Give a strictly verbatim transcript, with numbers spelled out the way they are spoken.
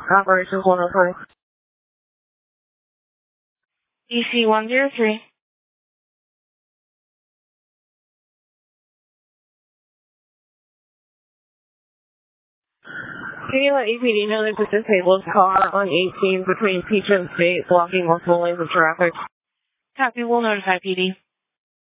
Operations one oh three. E C one oh three. Can you let E P D know there's a disabled car on eighteen between Peach and State blocking multiple lanes of traffic? Copy, we'll notify P D.